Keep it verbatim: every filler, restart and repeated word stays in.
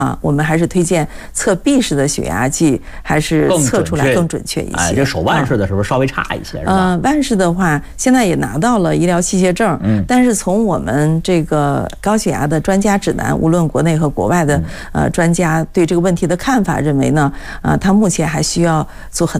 啊，我们还是推荐测臂式的血压计，还是测出来更准确一些。 哎，这手腕式的是不是稍微差一些？是吧？ 呃，腕式的话，现在也拿到了医疗器械证，嗯，但是从我们这个高血压的专家指南，无论国内和国外的呃专家对这个问题的看法，认为呢，呃，它目前还需要做很